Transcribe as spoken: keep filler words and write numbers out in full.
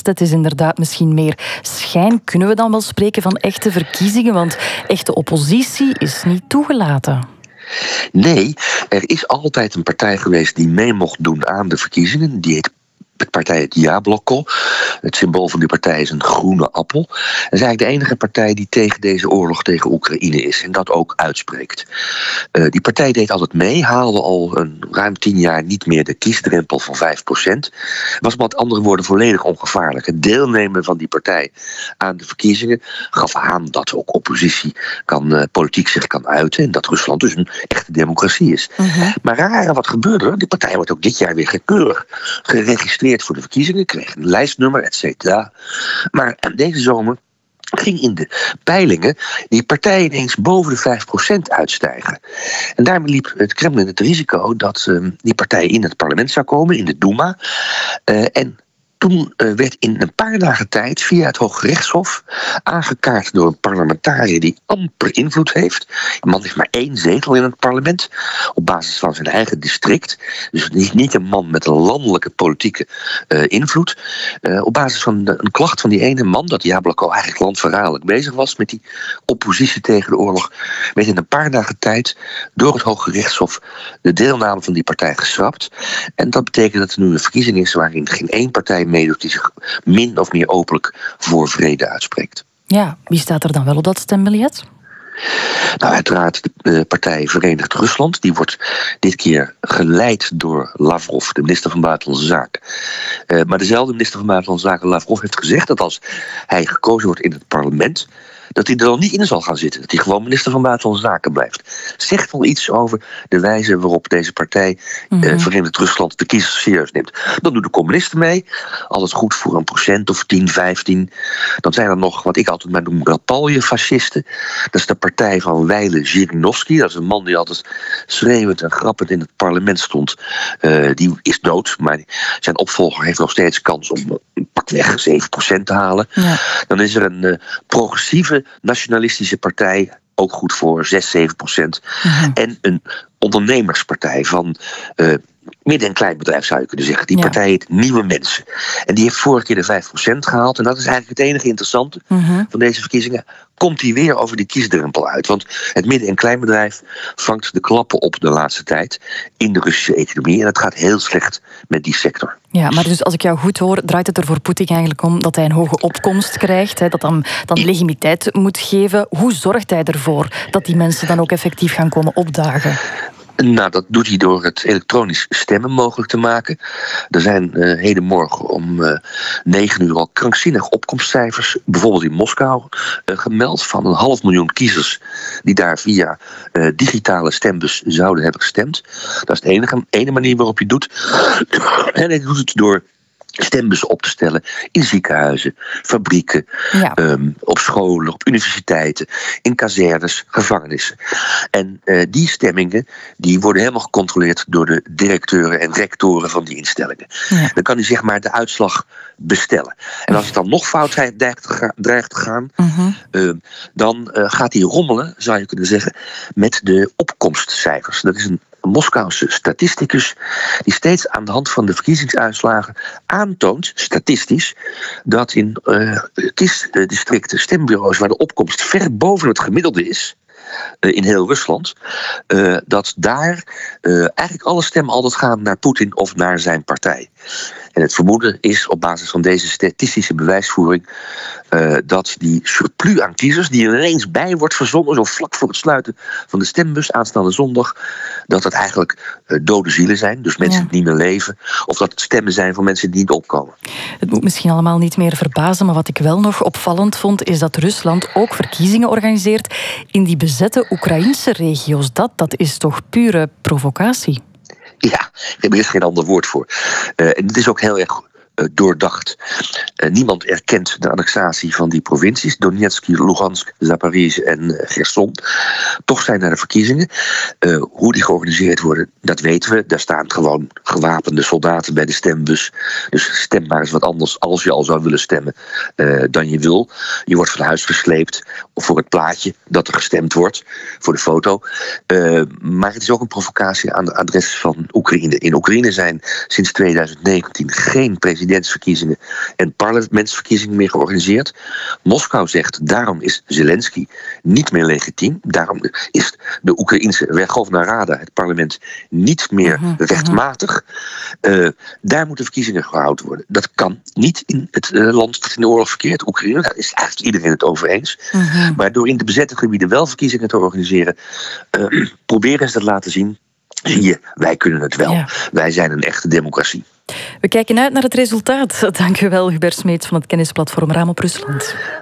Het is inderdaad misschien meer schijn. Kunnen we dan wel spreken van echte verkiezingen? Want echte oppositie is niet toegelaten. Nee, er is altijd een partij geweest die mee mocht doen aan de verkiezingen. Die heet de partij het Jabloko. Het symbool van die partij is een groene appel. Dat is eigenlijk de enige partij die tegen deze oorlog tegen Oekraïne is. En dat ook uitspreekt. Uh, die partij deed altijd mee. Haalde al een ruim tien jaar niet meer de kiesdrempel van vijf procent. Was met andere woorden volledig ongevaarlijk. Het deelnemen van die partij aan de verkiezingen gaf aan dat ook oppositie kan, uh, politiek zich kan uiten. En dat Rusland dus een echte democratie is. Uh-huh. Maar raar wat gebeurde er. Die partij wordt ook dit jaar weer gekeurig geregistreerd voor de verkiezingen, kreeg een lijstnummer, et cetera. Maar deze zomer ging in de peilingen die partij ineens boven de vijf procent uitstijgen. En daarmee liep het Kremlin het risico dat uh, die partij in het parlement zou komen, in de Duma. Uh, en toen uh, werd in een paar dagen tijd via het Hooggerechtshof aangekaart door een parlementariër die amper invloed heeft. Die man heeft maar één zetel in het parlement op basis van zijn eigen district. Dus niet, niet een man met een landelijke politieke uh, invloed. Uh, op basis van de, een klacht van die ene man, dat Jabloko eigenlijk landverraderlijk bezig was met die oppositie tegen de oorlog, werd in een paar dagen tijd door het Hooggerechtshof de deelname van die partij geschrapt. En dat betekent dat er nu een verkiezing is waarin geen één partij meedoet die zich min of meer openlijk voor vrede uitspreekt. Ja, wie staat er dan wel op dat stembiljet? Nou, uiteraard de partij Verenigd Rusland. Die wordt dit keer geleid door Lavrov, de minister van Buitenlandse Zaken. Uh, maar dezelfde minister van Buitenlandse Zaken, Lavrov, heeft gezegd dat als hij gekozen wordt in het parlement, dat hij er dan niet in zal gaan zitten. Dat hij gewoon minister van Buitenlandse Zaken blijft. Zegt wel iets over de wijze waarop deze partij, mm-hmm. uh, Verenigd Rusland, de kiezers serieus neemt. Dan doen de communisten mee. Alles goed voor een procent of tien, vijftien. Dan zijn er nog, wat ik altijd maar noem, Rapalje-fascisten. Dat is de partij van Weile Zhirinovsky. Dat is een man die altijd schreeuwend en grappend in het parlement stond. Uh, die is dood, maar zijn opvolger heeft nog steeds kans om een pakweg zeven procent te halen. Ja. Dan is er een uh, progressieve nationalistische partij, ook goed voor zes, zeven procent. Mm-hmm. En een ondernemerspartij van uh, midden- en kleinbedrijf, zou je kunnen zeggen. Die ja. partij heet Nieuwe Mensen. En die heeft vorige keer de vijf procent gehaald. En dat is eigenlijk het enige interessante mm-hmm. van deze verkiezingen. Komt hij weer over die kiesdrempel uit. Want het midden- en kleinbedrijf vangt de klappen op de laatste tijd in de Russische economie. En het gaat heel slecht met die sector. Ja, maar dus als ik jou goed hoor, draait het er voor Poetin eigenlijk om dat hij een hoge opkomst krijgt, hè, dat dan, dan legitimiteit moet geven. Hoe zorgt hij ervoor dat die mensen dan ook effectief gaan komen opdagen? Nou, dat doet hij door het elektronisch stemmen mogelijk te maken. Er zijn uh, hedenmorgen om uh, negen uur al krankzinnige opkomstcijfers, bijvoorbeeld in Moskou, uh, gemeld van een half miljoen kiezers die daar via uh, digitale stembus zouden hebben gestemd. Dat is de enige, enige manier waarop je het doet. En hij doet het door stembussen op te stellen in ziekenhuizen, fabrieken, ja. um, op scholen, op universiteiten, in kazernes, gevangenissen. En uh, die stemmingen die worden helemaal gecontroleerd door de directeuren en rectoren van die instellingen. Ja. Dan kan hij zeg maar de uitslag bestellen. En als het dan nog fout dreigt te gaan, dreigt te gaan uh-huh. uh, dan uh, gaat hij rommelen, zou je kunnen zeggen, met de opkomstcijfers. Dat is een Een Moskouse statisticus die steeds aan de hand van de verkiezingsuitslagen aantoont, statistisch, dat in uh, kiesdistricten, stembureaus waar de opkomst ver boven het gemiddelde is, uh, in heel Rusland, uh, dat daar uh, eigenlijk alle stemmen altijd gaan naar Poetin of naar zijn partij. En het vermoeden is op basis van deze statistische bewijsvoering uh, dat die surplus aan kiezers, die er ineens bij wordt verzonnen, zo vlak voor het sluiten van de stembus aanstaande zondag, dat het eigenlijk uh, dode zielen zijn, dus mensen ja. die niet meer leven, of dat het stemmen zijn van mensen die niet opkomen. Het moet misschien allemaal niet meer verbazen, maar wat ik wel nog opvallend vond, is dat Rusland ook verkiezingen organiseert in die bezette Oekraïnse regio's. Dat, dat is toch pure provocatie? Ja, er is geen ander woord voor. Uh, en het is ook heel erg uh, doordacht. Uh, niemand erkent de annexatie van die provincies, Donetsk, Lugansk, Zaporizhzhia en uh, Gerson. Toch zijn er de verkiezingen. Uh, hoe die georganiseerd worden, dat weten we. Daar staan gewoon gewapende soldaten bij de stembus. Dus stem maar eens wat anders als je al zou willen stemmen uh, dan je wil. Je wordt van huis gesleept voor het plaatje dat er gestemd wordt, voor de foto. Uh, maar het is ook een provocatie aan het adres van Oekraïne. In Oekraïne zijn sinds tweeduizend negentien geen president presidentsverkiezingen en parlementsverkiezingen meer georganiseerd. Moskou zegt, daarom is Zelensky niet meer legitiem. Daarom is de Oekraïense Verkhovna Rada, het parlement, niet meer uh-huh, rechtmatig. Uh, daar moeten verkiezingen gehouden worden. Dat kan niet in het uh, land dat in de oorlog verkeert, Oekraïne. Daar is eigenlijk iedereen het over eens. Uh-huh. Maar door in de bezette gebieden wel verkiezingen te organiseren, uh, proberen ze dat laten zien. Zie je, wij kunnen het wel. Ja. Wij zijn een echte democratie. We kijken uit naar het resultaat. Dank u wel, Hubert Smeets van het kennisplatform Raam op Rusland.